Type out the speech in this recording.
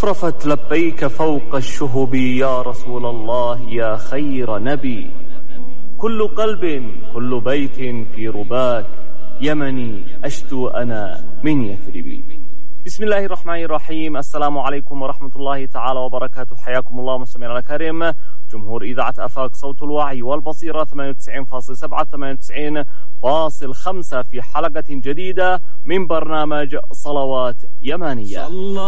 رفرفت لبيك فوق الشهب يا رسول الله يا خير نبي. كل قلب كل بيت في رباك يمني أشتو أنا من يثربي. بسم الله الرحمن الرحيم. السلام عليكم ورحمة الله تعالى وبركاته. حياكم الله مستمعينا الكريم. جمهور إذاعة آفاق صوت الوعي والبصيرة 98.7 98.5 في حلقة جديدة من برنامج صلوات يمانية.